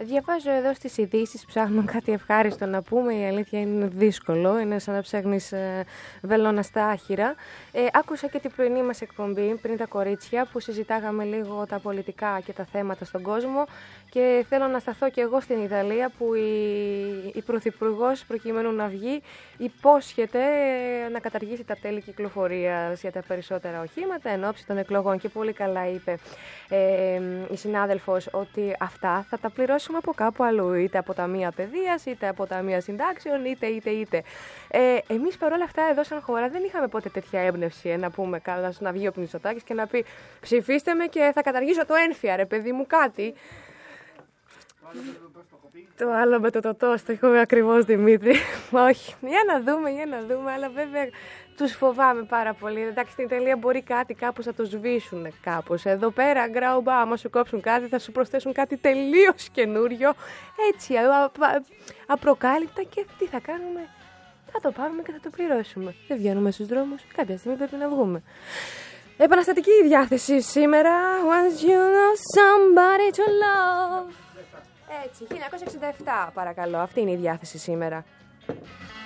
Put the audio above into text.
Διαβάζω εδώ στις ειδήσεις, ψάχνω κάτι ευχάριστο να πούμε. Η αλήθεια είναι δύσκολο, είναι σαν να ψάχνεις βελόνα στα άχυρα. Άκουσα και την πρωινή μας εκπομπή πριν τα κορίτσια που συζητάγαμε λίγο τα πολιτικά και τα θέματα στον κόσμο και θέλω να σταθώ και εγώ στην Ιταλία που η Πρωθυπουργός προκειμένου να βγει υπόσχεται να καταργήσει τα τέλη κυκλοφορίας για τα περισσότερα οχήματα εν ώψη των εκλογών και πολύ καλά είπε η συνάδελφος ότι αυτά θα τα πληρώσουμε από κάπου αλλού, είτε από ταμεία παιδείας, είτε από ταμεία συντάξεων, είτε. Εμείς παρόλα αυτά εδώ σαν χώρα δεν είχαμε ποτέ τέτοια έμπνευση να πούμε καλά να βγει ο Μητσοτάκης και να πει ψηφίστε με και θα καταργήσω το ένφια ρε παιδί μου κάτι. Το άλλο με το τόστ, το έχουμε ακριβώς Δημήτρη. Όχι, για να δούμε, αλλά βέβαια τους φοβάμαι πάρα πολύ. Εντάξει, στην Ιταλία μπορεί κάτι κάπως να το σβήσουν κάπως. Εδώ πέρα, γκράουμπα, άμα σου κόψουν κάτι, θα σου προσθέσουν κάτι τελείως καινούριο. Έτσι, απροκάλυπτα και τι θα κάνουμε. Θα το πάρουμε και θα το πληρώσουμε. Δεν βγαίνουμε στους δρόμους, κάποια στιγμή πρέπει να βγούμε. Επαναστατική διάθεση σήμερα. Once you know somebody to love. Έτσι, 1967 παρακαλώ, αυτή είναι η διάθεση σήμερα.